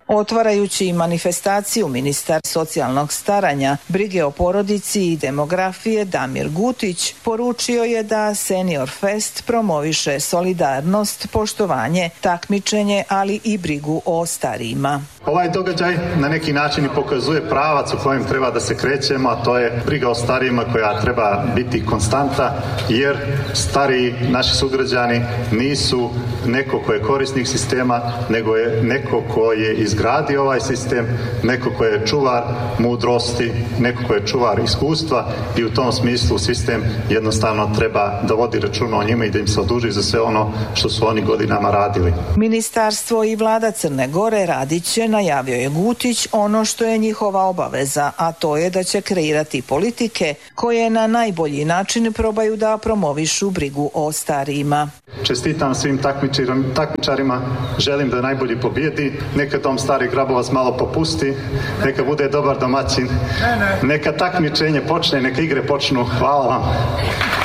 Otvarajući manifestaciju, ministar socijalnog staranja, brige o porodici i demografije Damir Gutić poručio je da Senior Fest promoviše solidarnost, poštovanje, takmičenje, ali i brigu o starijima. Ovaj događaj na neki način i pokazuje pravac u kojem treba da se krećemo, a to je briga o starijima koja treba biti konstanta, jer stariji naši sugrađani nisu neko ko je korisnik sistema, nego je neko ko je izgradio ovaj sistem, neko ko je čuvar mudrosti, neko ko je čuvar iskustva i u tom smislu sistem jednostavno treba da vodi računa o njima i da im se oduži za sve ono što su oni godinama radili. Ministarstvo i vlada Crne Gore radit će, najavio je Gutić, ono što je njihova obaveza, a to je da će kreirati politike koje na najbolji način probaju da promovišu brigu o starijima. Čestitam svim takmičarima, želim da najbolji pobjedi, neka Dom Starih Grabovac malo popusti, neka bude dobar domaćin, neka takmičenje počne, neka igre počnu. Hvala vam.